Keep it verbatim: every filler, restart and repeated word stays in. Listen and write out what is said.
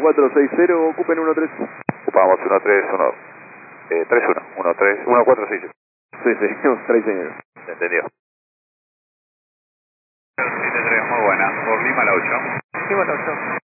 cuatro seis cero, ocupen uno tres. Ocupamos uno tres uno, eh, tres uno, uno tres, uno cuatro seis. Sí, sí, tres señores. Entendió. siete tres, muy buena. Por Lima la ocho. Lima la ocho.